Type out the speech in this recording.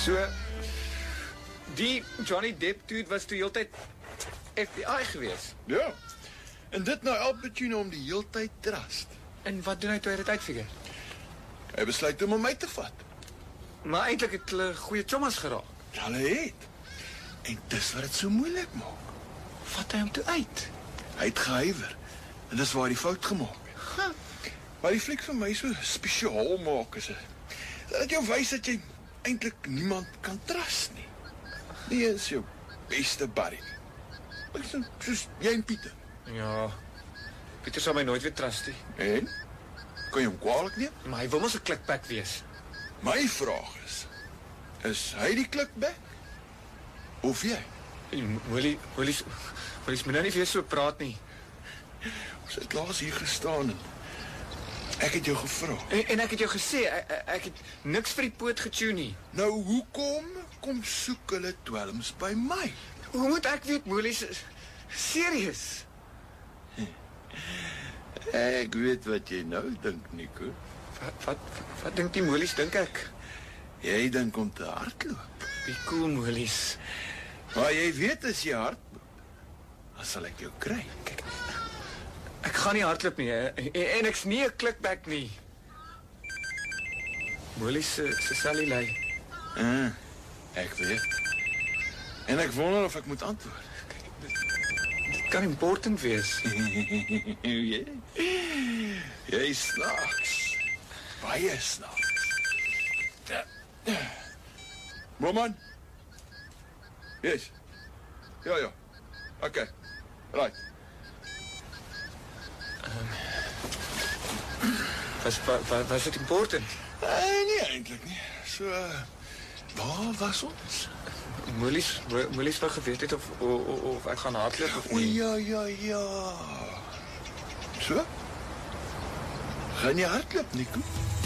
So, die Johnny Depp dude was toe heeltyd FBI gewees. Ja. En dit nou Al Pacino om die heeltyd trust. En wat doen hy toe hy dit uitfigure? Hy besluit om my te vat. Maar eintlik het hulle goeie chommas geraak. Ja, hulle het. En dis wat dit so moeilik maak. Vat hy hom toe uit? Hy het gehuiwer. En dis waar hy die fout gemaak het. Huh. Maar die fliek vir my so spesiaal maak is dat jou wys dat jy eintlik niemand kan trust nie. Nie eens jou beste buddy nie. Ek sê, soos jy en Pieter. Ja, Pieter sal my nooit weer trust nie. En? Kan jy hom kwalijk neem? Maar hy wil mos 'n klikbek wees. My vraag is hy die klikbek? Of jy? Moelies moet nou nie weer so praat nie. Ons het laas hier gestaan en ek het jou gevra. En ek het jou gesê, ek het niks vir die poot getune nie. Nou, hoekom kom soek hulle dwelms by my? Hoe moet ek weet, Moelies? Serieus? Ek weet wat jy nou dink, Nico. Wat dink die Moelies, dink ek? Jy dink om te hardloop. Wie cool, Moelies. Maar jy weet as jy hardloop, dan sal ek jou kry. Kijk, ek gaan nie hardloop nie, en ek's nie 'n klikbek nie. Moelies se Sally lei. Ek weet. En ek wonder of ek moet antwoord. Dit kan important wees. Jy snaaks. Baie snaaks. Roman? Yes. Ja. Okay. Right. Was dit important? Nee, eintlik nie. So, waar was ons? Moelies wou geweet het of ek gaan hardloop of nie. Ja. So? Gaan jy hardloop, Nico?